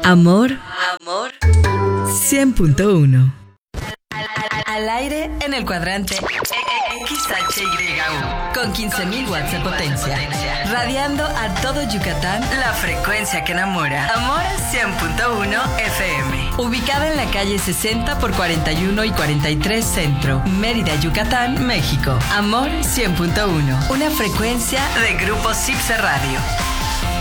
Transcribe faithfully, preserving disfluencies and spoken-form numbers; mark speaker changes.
Speaker 1: Amor. Amor. cien punto uno. Al aire en el cuadrante X H Y U con quince mil watts de potencia, radiando a todo Yucatán la frecuencia que enamora. Amor cien punto uno F M, ubicada en la calle sesenta por cuarenta y uno y cuarenta y tres Centro, Mérida, Yucatán, México. Amor cien punto uno, una frecuencia de Grupo Cipse Radio.